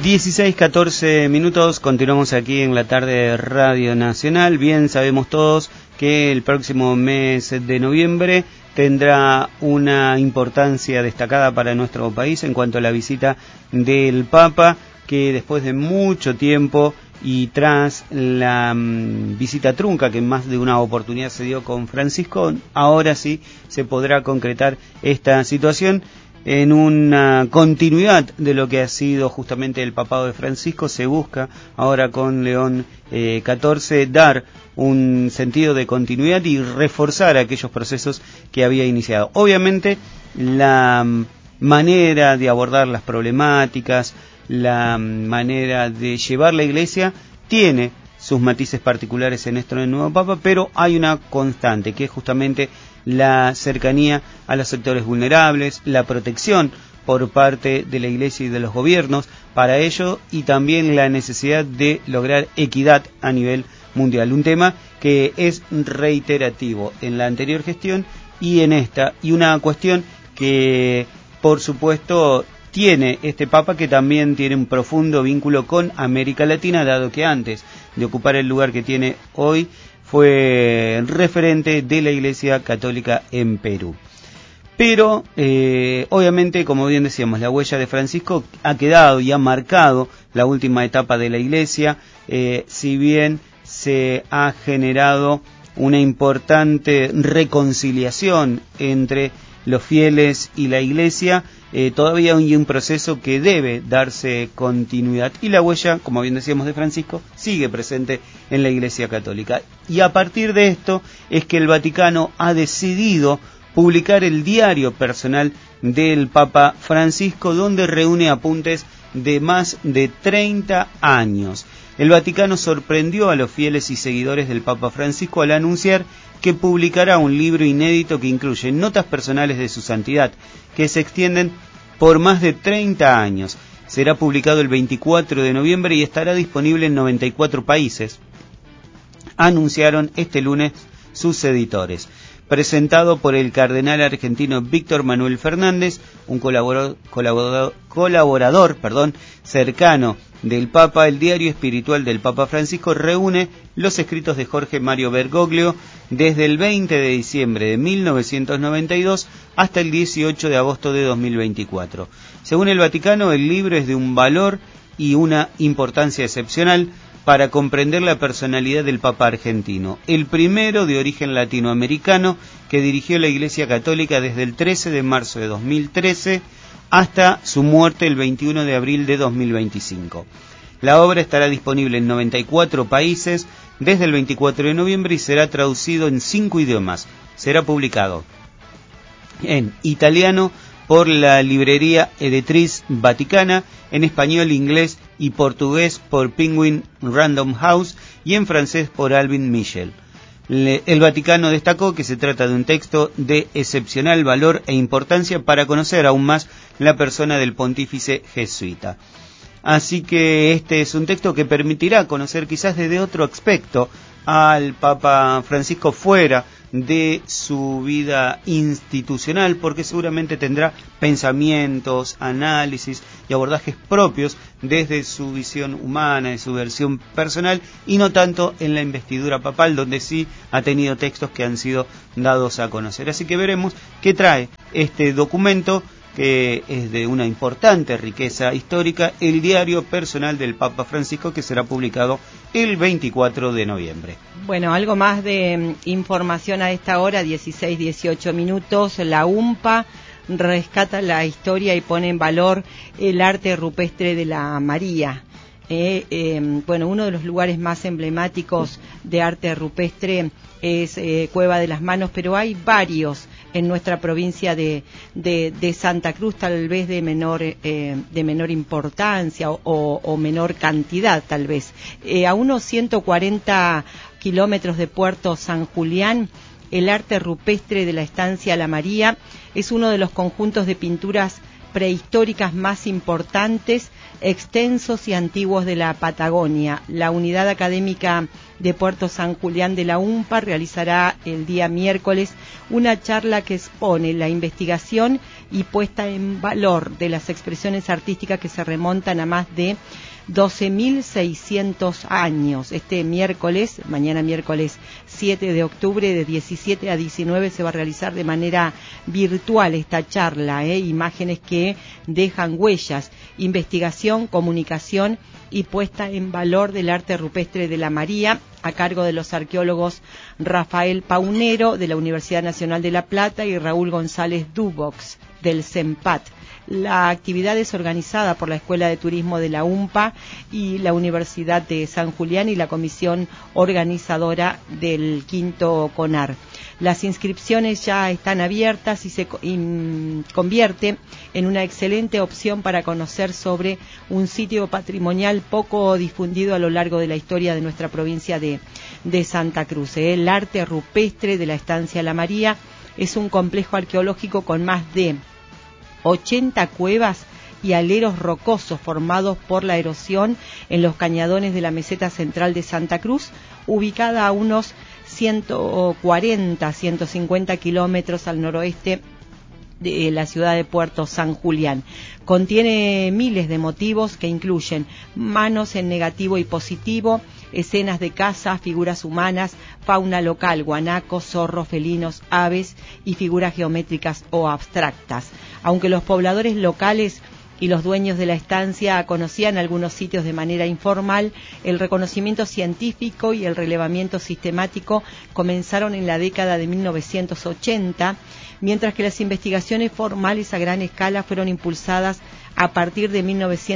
16:14 minutos, continuamos aquí en la tarde de Radio Nacional. Bien, sabemos todos que el próximo mes de noviembre tendrá una importancia destacada para nuestro país en cuanto a la visita del Papa, que después de mucho tiempo y tras la visita trunca que en más de una oportunidad se dio con Francisco, ahora sí se podrá concretar esta situación en una continuidad de lo que ha sido justamente el papado de Francisco. Se busca ahora con León XIV dar un sentido de continuidad y reforzar aquellos procesos que había iniciado. Obviamente la manera de abordar las problemáticas, la manera de llevar la Iglesia tiene sus matices particulares en esto del nuevo Papa, pero hay una constante, que es justamente la cercanía a los sectores vulnerables, la protección por parte de la Iglesia y de los gobiernos para ello, y también la necesidad de lograr equidad a nivel mundial, un tema que es reiterativo en la anterior gestión y en esta, y una cuestión que por supuesto tiene este Papa, que también tiene un profundo vínculo con América Latina, dado que antes de ocupar el lugar que tiene hoy fue referente de la Iglesia Católica en Perú. Pero obviamente, como bien decíamos, la huella de Francisco ha quedado y ha marcado la última etapa de la Iglesia, si bien se ha generado una importante reconciliación entre los fieles y la Iglesia, todavía hay un proceso que debe darse continuidad, y la huella, como bien decíamos, de Francisco sigue presente en la Iglesia Católica. Y a partir de esto es que el Vaticano ha decidido publicar el diario personal del Papa Francisco, donde reúne apuntes de más de 30 años. El Vaticano sorprendió a los fieles y seguidores del Papa Francisco al anunciar que publicará un libro inédito que incluye notas personales de su santidad, que se extienden por más de 30 años. Será publicado el 24 de noviembre y estará disponible en 94 países, anunciaron este lunes sus editores. Presentado por el cardenal argentino Víctor Manuel Fernández, un colaborador cercano del Papa, el diario espiritual del Papa Francisco reúne los escritos de Jorge Mario Bergoglio desde el 20 de diciembre de 1992 hasta el 18 de agosto de 2024. Según el Vaticano, el libro es de un valor y una importancia excepcional para comprender la personalidad del Papa argentino, el primero de origen latinoamericano que dirigió la Iglesia Católica desde el 13 de marzo de 2013 hasta su muerte el 21 de abril de 2025. La obra estará disponible en 94 países desde el 24 de noviembre y será traducido en 5 idiomas. Será publicado en italiano por la librería Editriz Vaticana, en español, inglés y portugués por Penguin Random House y en francés por Albin Michel. El Vaticano destacó que se trata de un texto de excepcional valor e importancia para conocer aún más la persona del pontífice jesuita. Así que este es un texto que permitirá conocer quizás desde otro aspecto al Papa Francisco fuera de su vida institucional, porque seguramente tendrá pensamientos, análisis y abordajes propios desde su visión humana, de su versión personal, y no tanto en la investidura papal, donde sí ha tenido textos que han sido dados a conocer. Así que veremos qué trae este documento, que es de una importante riqueza histórica, el diario personal del Papa Francisco, que será publicado el 24 de noviembre. Bueno, algo más de información a esta hora, 16-18 minutos. La UMPA rescata la historia y pone en valor el arte rupestre de la María. Bueno, uno de los lugares más emblemáticos de arte rupestre es Cueva de las Manos, pero hay varios en nuestra provincia de Santa Cruz, tal vez de menor importancia o menor cantidad, tal vez. A unos 140 kilómetros de Puerto San Julián, el arte rupestre de la estancia La María es uno de los conjuntos de pinturas prehistóricas más importantes, extensos y antiguos de la Patagonia. La Unidad Académica de Puerto San Julián de la UMPA realizará el día miércoles una charla que expone la investigación y puesta en valor de las expresiones artísticas que se remontan a más de 12.600 años. Este miércoles, mañana miércoles 7 de octubre, de 17 a 19, se va a realizar de manera virtual esta charla, imágenes que dejan huellas, investigación, comunicación y puesta en valor del arte rupestre de la María, a cargo de los arqueólogos Rafael Paunero, de la Universidad Nacional de La Plata, y Raúl González Dubox, del CEMPAT. La actividad es organizada por la Escuela de Turismo de la UMPA y la Universidad de San Julián y la comisión organizadora del Quinto CONAR. Las inscripciones ya están abiertas y se convierte en una excelente opción para conocer sobre un sitio patrimonial poco difundido a lo largo de la historia de nuestra provincia de Santa Cruz. El arte rupestre de la Estancia La María es un complejo arqueológico con más de 80 cuevas y aleros rocosos formados por la erosión en los cañadones de la meseta central de Santa Cruz, ubicada a unos 140-150 kilómetros al noroeste de la ciudad de Puerto San Julián. Contiene miles de motivos que incluyen manos en negativo y positivo, escenas de caza, figuras humanas, fauna local, guanacos, zorros, felinos, aves y figuras geométricas o abstractas. Aunque los pobladores locales y los dueños de la estancia conocían algunos sitios de manera informal, el reconocimiento científico y el relevamiento sistemático comenzaron en la década de 1980, mientras que las investigaciones formales a gran escala fueron impulsadas a partir de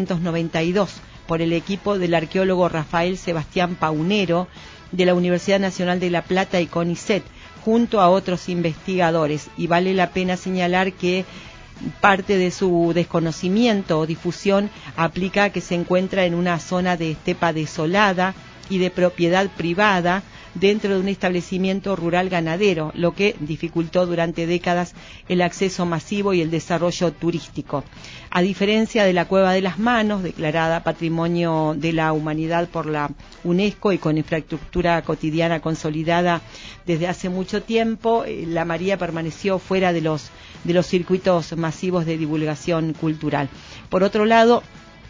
1992 por el equipo del arqueólogo Rafael Sebastián Paunero de la Universidad Nacional de La Plata y CONICET, junto a otros investigadores. Y vale la pena señalar que parte de su desconocimiento o difusión aplica a que se encuentra en una zona de estepa desolada y de propiedad privada dentro de un establecimiento rural ganadero, lo que dificultó durante décadas el acceso masivo y el desarrollo turístico. A diferencia de la Cueva de las Manos, declarada Patrimonio de la Humanidad por la UNESCO y con infraestructura cotidiana consolidada desde hace mucho tiempo, la María permaneció fuera de los circuitos masivos de divulgación cultural. Por otro lado,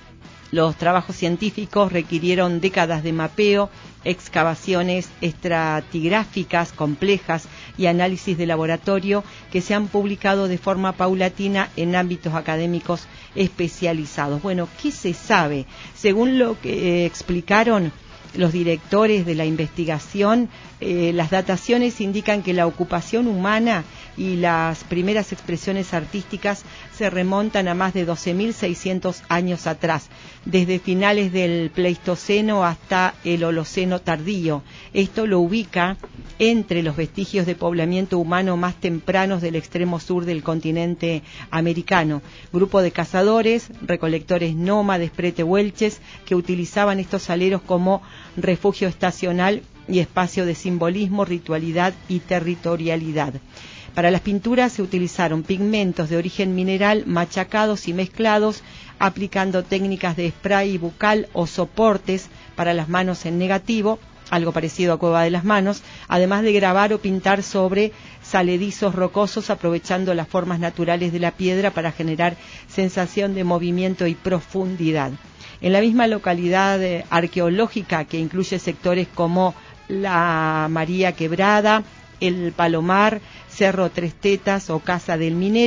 los trabajos científicos requirieron décadas de mapeo, excavaciones estratigráficas complejas y análisis de laboratorio que se han publicado de forma paulatina en ámbitos académicos especializados. Bueno, ¿qué se sabe? Según lo que explicaron los directores de la investigación, las dataciones indican que la ocupación humana y las primeras expresiones artísticas se remontan a más de 12.600 años atrás, desde finales del Pleistoceno hasta el Holoceno tardío. Esto lo ubica entre los vestigios de poblamiento humano más tempranos del extremo sur del continente americano. Grupo de cazadores, recolectores nómades pretehuelches que utilizaban estos aleros como refugio estacional y espacio de simbolismo, ritualidad y territorialidad. Para las pinturas se utilizaron pigmentos de origen mineral machacados y mezclados, aplicando técnicas de spray y bucal o soportes para las manos en negativo, algo parecido a Cueva de las Manos, además de grabar o pintar sobre saledizos rocosos, aprovechando las formas naturales de la piedra para generar sensación de movimiento y profundidad. En la misma localidad arqueológica, que incluye sectores como la María Quebrada, el Palomar, Cerro Tres Tetas o Casa del Minero,